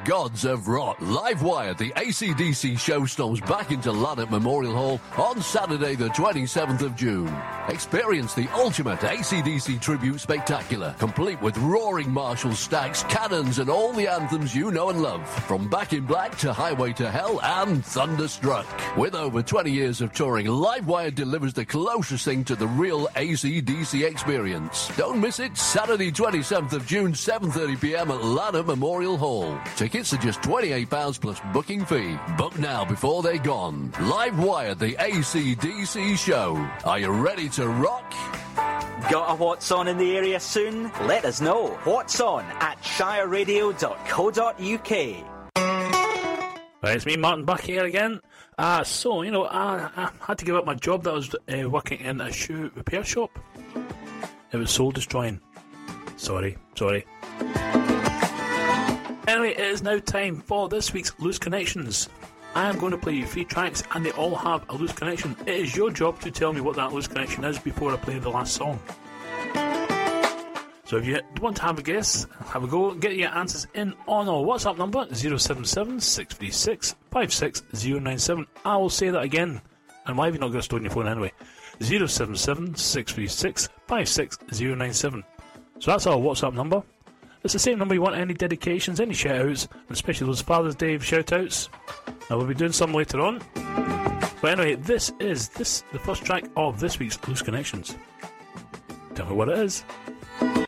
gods of rock. Livewire, the AC/DC show storms back into Lanark Memorial Hall on Saturday the 27th of June. Experience the ultimate AC/DC tribute spectacular, complete with roaring Marshall stacks, cannons and all the anthems you know and love. From Back in Black to Highway to Hell and Thunderstruck. With over 20 years of touring, Livewire delivers the closest thing to the real AC/DC experience. Don't miss it, Saturday 27th of June, 7:30pm at Lanark Memorial Hall. Tickets are just £28 plus booking fee. Book now before they're gone. Livewire, the AC/DC show. Are you ready to rock? Got a What's On in the area soon? Let us know. What's On at shireradio.co.uk. Right, it's me, Martin, back here again. I had to give up my job that I was working in a shoe repair shop. It was soul destroying. Sorry. Anyway, it is now time for this week's Loose Connections. I am going to play you 3 tracks and they all have a loose connection. It is your job to tell me what that loose connection is before I play the last song. So if you want to have a guess, have a go, get your answers in on our WhatsApp number 077 636 56097. I will say that again, and why have you not got a store on your phone anyway? 077 636 56097. So that's our WhatsApp number. It's the same number you want any dedications, any shout-outs, and especially those Father's Day shout-outs. I will be doing some later on. But anyway, this is the first track of this week's Loose Connections. Tell me what it is.